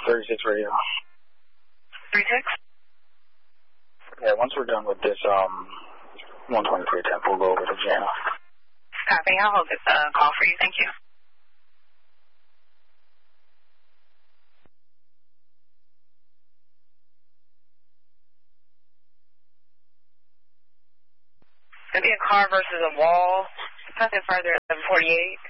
36 radio. 36? Yeah, once we're done with this 123 temp, we'll go over to Jana. Copy. I'll hold this call for you. Thank you. It'll be a car versus a wall. Nothing further than 48.